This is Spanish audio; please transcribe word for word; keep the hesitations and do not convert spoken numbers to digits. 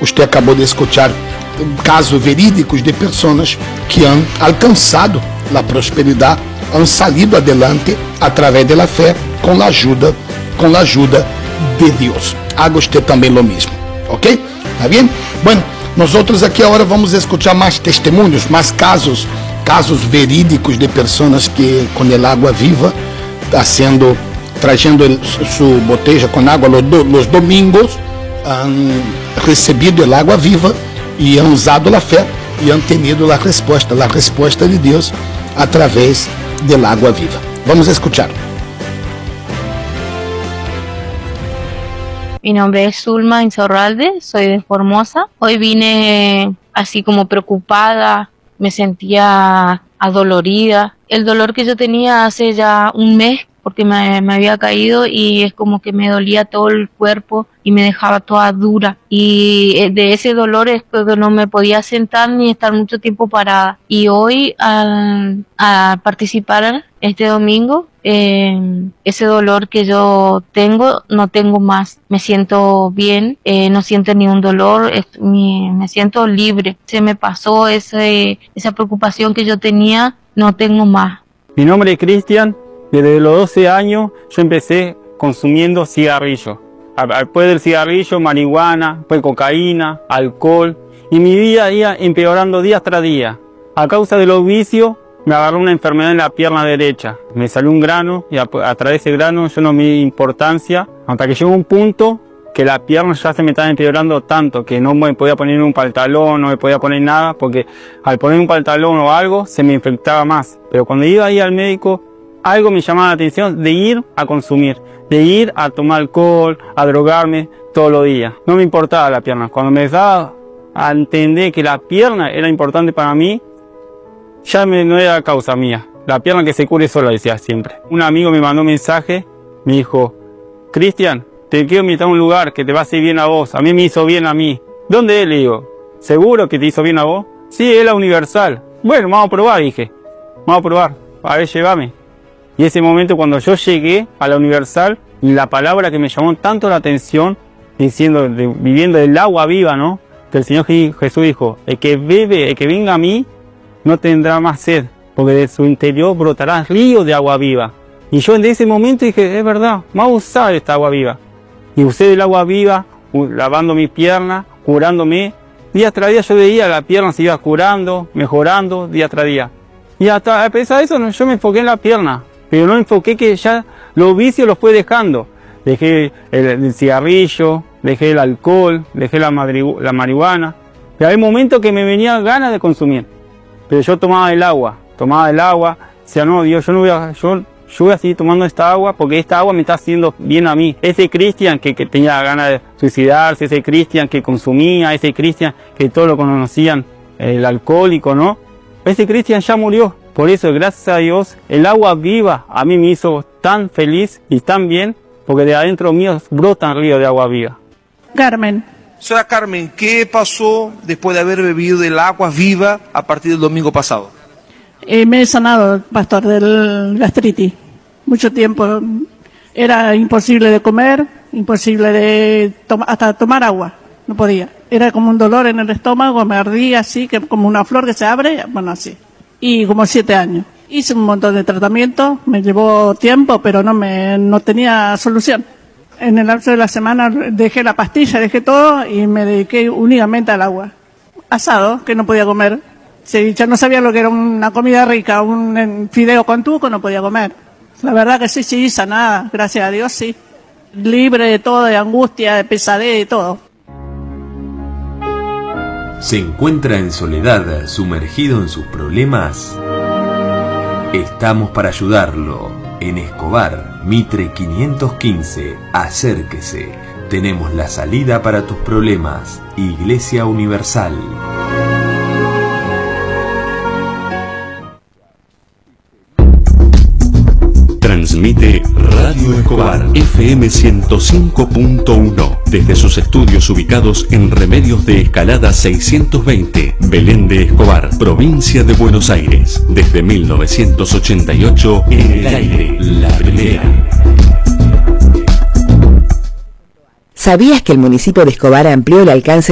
Usted acabou de escuchar casos verídicos de pessoas que han alcançado a prosperidade, han salido adelante através da fé, com a ajuda, com a ajuda de Deus. Haga usted também lo mismo, ¿ok? ¿Está bien? Bueno, nosotros aqui agora vamos escuchar mais testemunhos, mais casos, casos verídicos de pessoas que com el agua viva está sendo, trazendo sua botella com água los, do, los domingos, han recebido el agua viva e han usado a fé e han tenido a resposta, a resposta de Deus através del agua viva. Vamos a escuchar. Mi nombre es Zulma Insaurralde, soy de Formosa. Hoy vine así como preocupada, me sentía adolorida. El dolor que yo tenía hace ya un mes, porque me, me había caído y es como que me dolía todo el cuerpo y me dejaba toda dura. Y de ese dolor es que no me podía sentar ni estar mucho tiempo parada. Y hoy al, al participar este domingo, eh, ese dolor que yo tengo, no tengo más. Me siento bien, eh, no siento ni un dolor, es, mi, me siento libre. Se me pasó ese, esa preocupación que yo tenía, no tengo más. Mi nombre es Cristian. Desde los doce años yo empecé consumiendo cigarrillo. Después del cigarrillo, marihuana, después cocaína, alcohol. Y mi vida iba empeorando día tras día. A causa de los vicios, me agarró una enfermedad en la pierna derecha. Me salió un grano y a, a través de ese grano yo no me di importancia. Hasta que llegó un punto que la pierna ya se me estaba empeorando tanto que no me podía poner un pantalón, no me podía poner nada. Porque al poner un pantalón o algo se me infectaba más. Pero cuando iba ahí al médico, algo me llamaba la atención de ir a consumir, de ir a tomar alcohol, a drogarme todos los días. No me importaba la pierna. Cuando me daba a entender que la pierna era importante para mí, ya me, no era causa mía. La pierna que se cure sola, decía siempre. Un amigo me mandó un mensaje, me dijo, Cristian, te quiero invitar a un lugar que te va a hacer bien a vos. A mí me hizo bien a mí. ¿Dónde es? Le digo, ¿seguro que te hizo bien a vos? Sí, es la Universal. Bueno, vamos a probar, dije. Vamos a probar. A ver, llévame. Y ese momento cuando yo llegué a la Universal, y la palabra que me llamó tanto la atención, diciendo, de, viviendo del agua viva, ¿no? Que el Señor Jesús dijo, el que bebe, el que venga a mí, no tendrá más sed, porque de su interior brotará ríos de agua viva. Y yo en ese momento dije, es verdad, vamos a usar esta agua viva. Y usé el agua viva, lavando mi pierna, curándome. Día tras día yo veía la pierna se iba curando, mejorando, día tras día. Y hasta a pesar de eso yo me enfoqué en la pierna. Pero no enfoqué que ya los vicios los fue dejando. Dejé el, el cigarrillo, dejé el alcohol, dejé la, la marihuana. Pero hay momentos que me venían ganas de consumir. Pero yo tomaba el agua, tomaba el agua. Decía, no, Dios, yo no voy a, yo, yo voy a seguir tomando esta agua porque esta agua me está haciendo bien a mí. Ese Cristian que, que tenía ganas de suicidarse, ese Cristian que consumía, ese Cristian que todos lo conocían, el alcohólico, ¿no? Ese Cristian ya murió. Por eso, gracias a Dios, el agua viva a mí me hizo tan feliz y tan bien, porque de adentro mío brotan ríos de agua viva. Carmen. Señora Carmen, ¿qué pasó después de haber bebido del agua viva a partir del domingo pasado? Eh, me he sanado, pastor, del gastritis. Mucho tiempo. Era imposible de comer, imposible de tomar, hasta tomar agua. No podía. Era como un dolor en el estómago, me ardía así, que como una flor que se abre, bueno, así. Y como siete años. Hice un montón de tratamientos, me llevó tiempo, pero no me no tenía solución. En el lapso de la semana dejé la pastilla, dejé todo y me dediqué únicamente al agua. Asado, que no podía comer. Si yo no sabía lo que era una comida rica, un fideo con tuco, no podía comer. La verdad que sí, sí, sanada, gracias a Dios, sí. Libre de todo, de angustia, de pesadez, de todo. ¿Se encuentra en soledad, sumergido en sus problemas? Estamos para ayudarlo. En Escobar, Mitre quinientos quince, acérquese. Tenemos la salida para tus problemas. Iglesia Universal. Transmite Radio Escobar F M ciento cinco punto uno desde sus estudios ubicados en Remedios de Escalada seiscientos veinte, Belén de Escobar, provincia de Buenos Aires. Desde mil novecientos ochenta y ocho, en el aire, la primera. ¿Sabías que el municipio de Escobar amplió el alcance